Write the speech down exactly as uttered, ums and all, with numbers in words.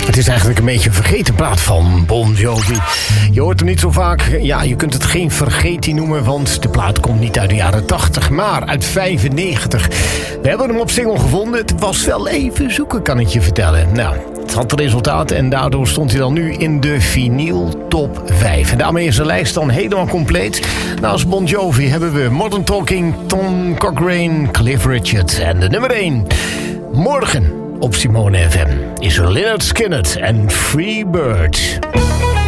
Het is eigenlijk een beetje een vergeten plaat van Bon Jovi. Je hoort hem niet zo vaak. Ja, je kunt het geen vergetie noemen, want de plaat komt niet uit de jaren tachtig, maar uit vijfennegentig. We hebben hem op single gevonden. Het was wel even zoeken, kan ik je vertellen. Nou, het had resultaat en daardoor stond hij dan nu in de vinyl top vijf. En daarmee is de lijst dan helemaal compleet. Naast Bon Jovi hebben we Modern Talking, Tom Cochrane, Cliff Richard en de nummer één. Morgen op Simone F M is er Lynyrd Skynyrd en Free Bird.